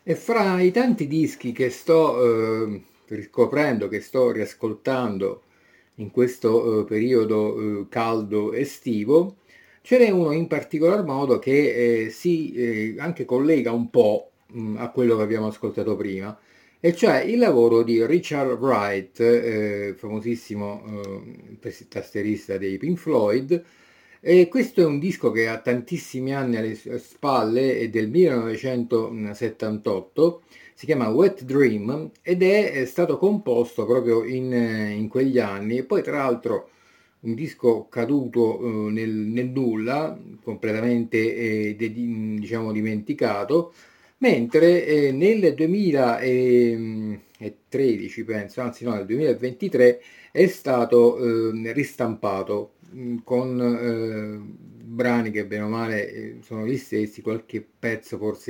E fra i tanti dischi che sto riscoprendo, che sto riascoltando in questo periodo caldo estivo, ce n'è uno in particolar modo che si anche collega un po' a quello che abbiamo ascoltato prima, e cioè il lavoro di Richard Wright, famosissimo tastierista dei Pink Floyd. E questo è un disco che ha tantissimi anni alle sue spalle, è del 1978, si chiama Wet Dream ed è stato composto proprio in quegli anni. E poi tra l'altro un disco caduto nel nulla, completamente diciamo dimenticato, mentre nel 2013, penso, anzi no, nel 2023 è stato ristampato con brani che bene o male sono gli stessi, qualche pezzo forse